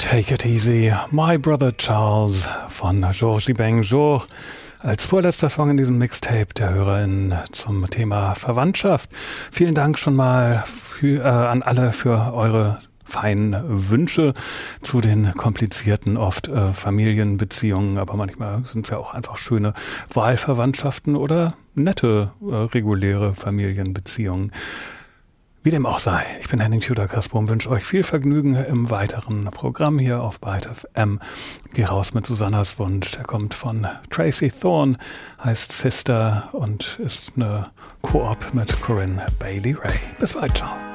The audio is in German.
Take It Easy, My Brother Charles von Georges Benjour. Als vorletzter Song in diesem Mixtape der HörerInnen zum Thema Verwandtschaft. Vielen Dank schon mal an alle für eure feinen Wünsche zu den komplizierten, oft Familienbeziehungen, aber manchmal sind es ja auch einfach schöne Wahlverwandtschaften oder nette, reguläre Familienbeziehungen. Wie dem auch sei, ich bin Henning Tudor-Kasper und wünsche euch viel Vergnügen im weiteren Programm hier auf Byte FM. Geh raus mit Susannas Wunsch. Der kommt von Tracy Thorn, heißt Sister und ist eine Koop mit Corinne Bailey Rae. Bis bald, ciao.